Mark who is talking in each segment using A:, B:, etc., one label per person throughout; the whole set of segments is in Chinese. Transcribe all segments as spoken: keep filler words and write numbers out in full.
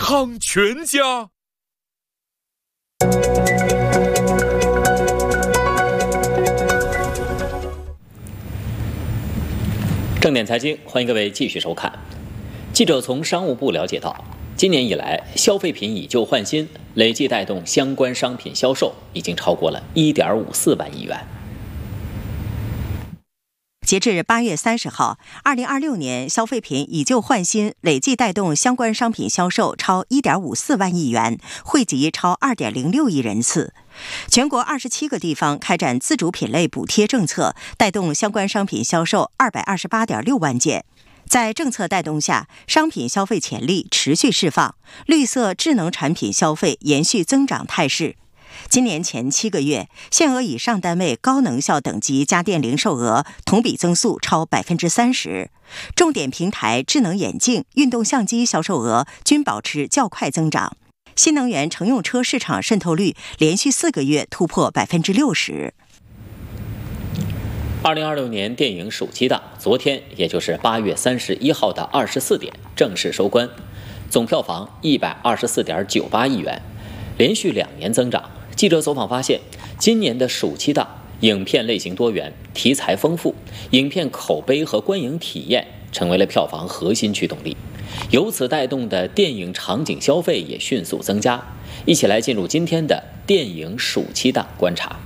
A: 康全家。
B: 正点财经，欢迎各位继续收看。记者从商务部了解到，今年以来，消费品以旧换新，累计带动相关商品销售已经超过了 一点五四万亿元。
C: 截至八月三十号，二零二六年消费品以旧换新累计带动相关商品销售超 一点五四万亿元，惠及超 二点零六亿人次。全国二十七个地方开展自主品类补贴政策，带动相关商品销售二百二十八点六万件。在政策带动下，商品消费潜力持续释放，绿色智能产品消费延续增长态势。今年前七个月，限额以上单位高能效等级家电零售额同比增速超百分之三十，重点平台智能眼镜、运动相机销售额均保持较快增长。新能源乘用车市场渗透率连续四个月突破百分之六十。
B: 二零二六年电影暑期档，昨天也就是八月三十一号的二十四点正式收官，总票房一百二十四点九八亿元，连续两年增长。记者走访发现，今年的暑期档影片类型多元，题材丰富，影片口碑和观影体验成为了票房核心驱动力。由此带动的电影场景消费也迅速增加。一起来进入今天的电影暑期档观察。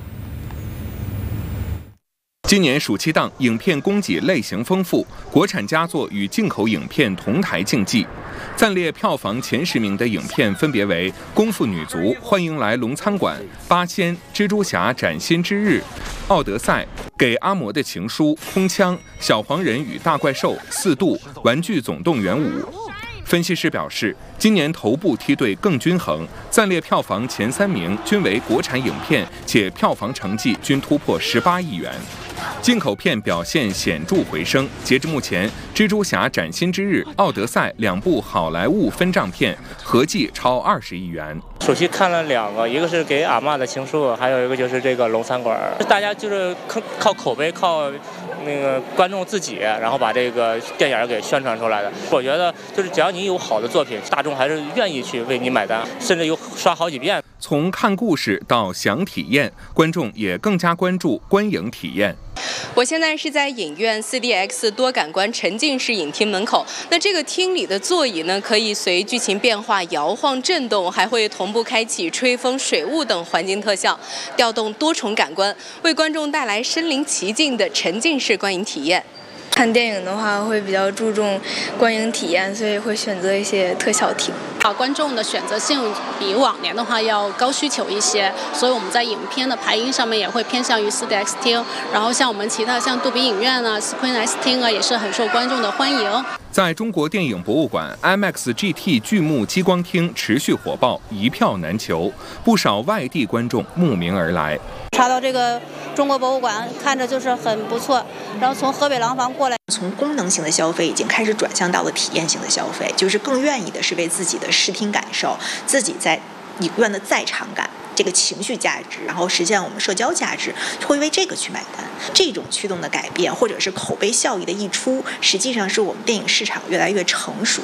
D: 今年暑期档影片供给类型丰富，国产佳作与进口影片同台竞技。暂列票房前十名的影片分别为《功夫女足》、《欢迎来龙餐馆》、《八仙》、《蜘蛛侠：崭新之日》、《奥德赛》、《给阿嬷的情书》、《空枪》、《小黄人与大怪兽》、《四度》、《玩具总动员五》。分析师表示，今年头部梯队更均衡，暂列票房前三名均为国产影片，且票房成绩均突破十八亿元。进口片表现显著回升，截至目前，《蜘蛛侠：崭新之日》、《奥德赛》两部好莱坞分账片合计超二十亿元。
E: 暑期看了两个，一个是给阿嬷的情书，还有一个就是这个龙餐馆。大家就是靠口碑，靠那个观众自己，然后把这个电影给宣传出来的。我觉得就是只要你有好的作品，大众还是愿意去为你买单，甚至有刷好几遍。
D: 从看故事到想体验，观众也更加关注观影体验。
F: 我现在是在影院 四 D X 多感官沉浸式影厅门口。那这个厅里的座椅呢，可以随剧情变化摇晃震动，还会同步开启吹风、水雾等环境特效，调动多重感官，为观众带来身临其境的沉浸式观影体验。
G: 看电影的话会比较注重观影体验，所以会选择一些特效厅。
H: 啊，观众的选择性比往年的话要高需求一些，所以我们在影片的排音上面也会偏向于 四 D X 厅，然后像我们其他像杜比影院啊、Screen X 厅啊，也是很受观众的欢迎。
D: 在中国电影博物馆 I M A X G T 巨幕激光厅持续火爆，一票难求，不少外地观众慕名而来。
I: 查到这个中国博物馆看着就是很不错，然后从河北廊坊过来，
J: 从功能性的消费已经开始转向到了体验性的消费，就是更愿意的是为自己的视听感受，自己在影院的在场感，这个情绪价值，然后实现我们社交价值，会为这个去买单。这种驱动的改变，或者是口碑效益的溢出，实际上是我们电影市场越来越成熟。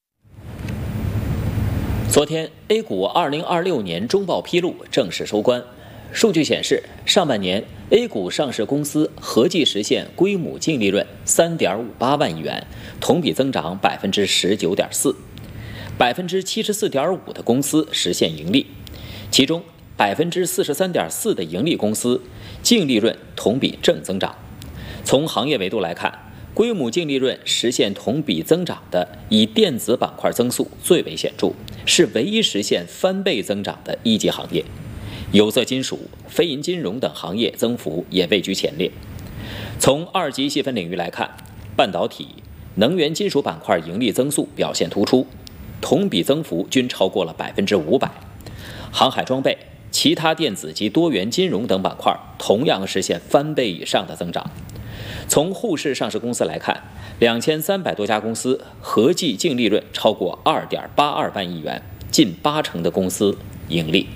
B: 昨天 A 股二零二六年中报披露正式收官。数据显示，上半年 A 股上市公司合计实现归母净利润 三点五八万亿元，同比增长 百分之十九点四， 百分之七十四点五 的公司实现盈利，其中 百分之四十三点四 的盈利公司净利润同比正增长。从行业维度来看，归母净利润实现同比增长的以电子板块增速最为显著，是唯一实现翻倍增长的一级行业。有色金属、非银金融等行业增幅也位居前列。从二级细分领域来看，半导体、能源金属板块盈利增速表现突出，同比增幅均超过了 百分之五百。航海装备、其他电子及多元金融等板块同样实现翻倍以上的增长。从沪市上市公司来看，两千三百多家公司合计净利润超过 二点八二万亿元，近八成的公司盈利。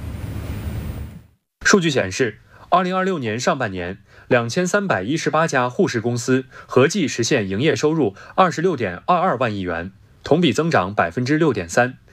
K: 数据显示，二零二六年上半年，两千三百一十八家沪市公司合计实现营业收入二十六点二二万亿元，同比增长百分之六点三，